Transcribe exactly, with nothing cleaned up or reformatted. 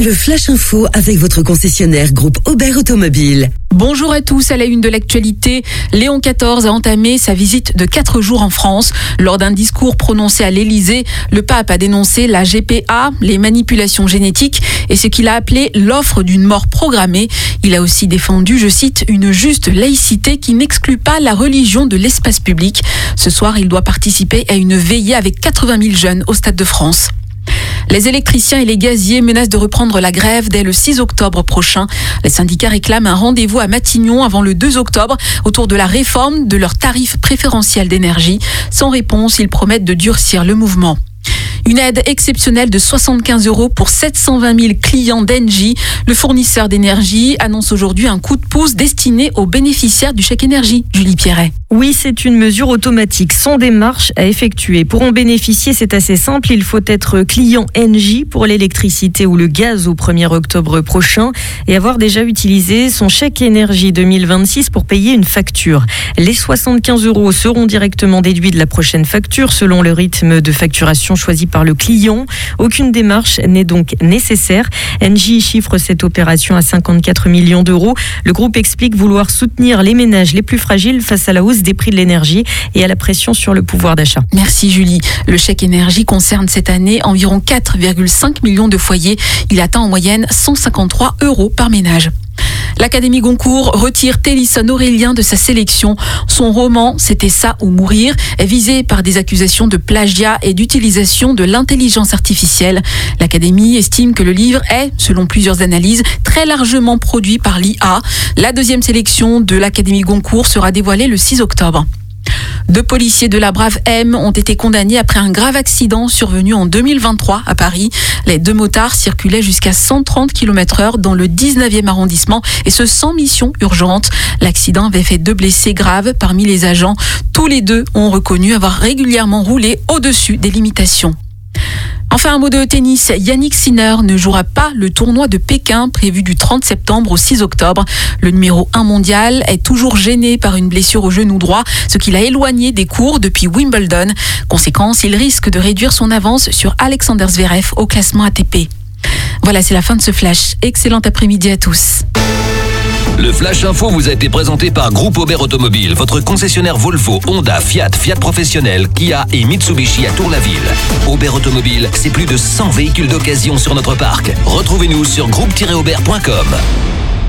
Le Flash Info avec votre concessionnaire groupe Aubert Automobile. Bonjour à tous, à la une de l'actualité, Léon quatorze a entamé sa visite de quatre jours en France. Lors d'un discours prononcé à l'Élysée, le pape a dénoncé la G P A, les manipulations génétiques et ce qu'il a appelé l'offre d'une mort programmée. Il a aussi défendu, je cite, une juste laïcité qui n'exclut pas la religion de l'espace public. Ce soir, il doit participer à une veillée avec quatre-vingt mille jeunes au Stade de France. Les électriciens et les gaziers menacent de reprendre la grève dès le six octobre prochain. Les syndicats réclament un rendez-vous à Matignon avant le deux octobre autour de la réforme de leurs tarifs préférentiels d'énergie. Sans réponse, ils promettent de durcir le mouvement. Une aide exceptionnelle de soixante-quinze euros pour sept cent vingt mille clients d'Engie. Le fournisseur d'énergie annonce aujourd'hui un coup de pouce destiné aux bénéficiaires du chèque énergie. Julie Pierret. Oui, c'est une mesure automatique, sans démarche à effectuer. Pour en bénéficier, c'est assez simple. Il faut être client Engie pour l'électricité ou le gaz au premier octobre prochain et avoir déjà utilisé son chèque énergie deux mille vingt-six pour payer une facture. Les soixante-quinze euros seront directement déduits de la prochaine facture selon le rythme de facturation choisi par le client. Aucune démarche n'est donc nécessaire. Engie chiffre cette opération à cinquante-quatre millions d'euros. Le groupe explique vouloir soutenir les ménages les plus fragiles face à la hausse des prix de l'énergie et à la pression sur le pouvoir d'achat. Merci Julie. Le chèque énergie concerne cette année environ quatre virgule cinq millions de foyers. Il atteint en moyenne cent cinquante-trois euros par ménage. L'Académie Goncourt retire Télisson Aurélien de sa sélection. Son roman « C'était ça ou mourir » est visé par des accusations de plagiat et d'utilisation de l'intelligence artificielle. L'Académie estime que le livre est, selon plusieurs analyses, très largement produit par l'I A. La deuxième sélection de l'Académie Goncourt sera dévoilée le six octobre. Deux policiers de la Brave M ont été condamnés après un grave accident survenu en deux mille vingt-trois à Paris. Les deux motards circulaient jusqu'à cent trente kilomètres heure dans le dix-neuvième arrondissement et ce sans mission urgente. L'accident avait fait deux blessés graves parmi les agents. Tous les deux ont reconnu avoir régulièrement roulé au-dessus des limitations. Enfin, un mot de tennis. Yannick Sinner ne jouera pas le tournoi de Pékin prévu du trente septembre au six octobre. Le numéro un mondial est toujours gêné par une blessure au genou droit, ce qui l'a éloigné des cours depuis Wimbledon. Conséquence, il risque de réduire son avance sur Alexander Zverev au classement A T P. Voilà, c'est la fin de ce flash. Excellent après-midi à tous. Le Flash Info vous a été présenté par Groupe Aubert Automobile, votre concessionnaire Volvo, Honda, Fiat, Fiat Professionnel, Kia et Mitsubishi à Tour-la-Ville. Aubert Automobile, c'est plus de cent véhicules d'occasion sur notre parc. Retrouvez-nous sur groupe tiret aubert point com.